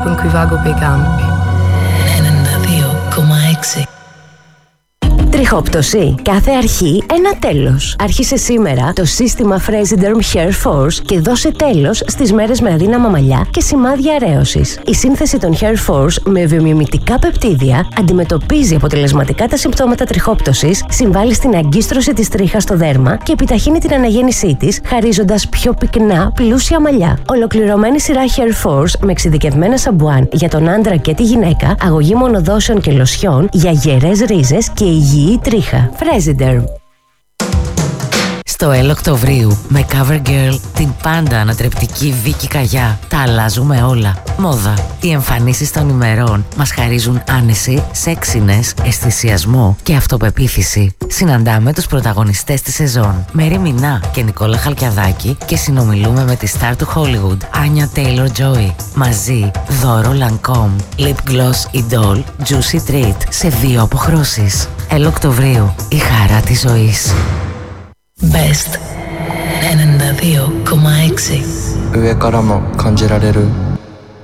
con cui vago per i campi. 92,6. Τριχόπτωση. Κάθε αρχή ένα τέλος. Άρχισε σήμερα το σύστημα Fresiderm Hair Force και δώσε τέλος στις μέρες με αδύναμα μαλλιά και σημάδια αρέωσης. Η σύνθεση των Hair Force με βιομιμητικά πεπτίδια αντιμετωπίζει αποτελεσματικά τα συμπτώματα τριχόπτωσης, συμβάλλει στην αγκίστρωση της τρίχας στο δέρμα και επιταχύνει την αναγέννησή της, χαρίζοντας πιο πυκνά, πλούσια μαλλιά. Ολοκληρωμένη σειρά Hair Force με εξειδικευμένα σαμπουάν για τον άντρα και τη γυναίκα, αγωγή μονοδόσεων και λοσιών για γερές ρίζες και υγιή τρίχα. Fresiderm. Στο L Οκτωβρίου με CoverGirl, την πάντα ανατρεπτική Βίκη Καγιά, τα αλλάζουμε όλα. Μόδα. Οι εμφανίσεις των ημερών μας χαρίζουν άνεση, σεξινες, αισθησιασμό και αυτοπεποίθηση. Συναντάμε τους πρωταγωνιστές της σεζόν, Μέρη Μινά και Νικόλα Χαλκιαδάκη, και συνομιλούμε με τη στάρ του Hollywood, Άνια Taylor-Joy. Μαζί, δώρο Lancome, Lip Gloss Idol, Juicy Treat σε 2 αποχρώσεις. L Οκτωβρίου, η χαρά της ζωής. Best 92,6. 上からも感じられる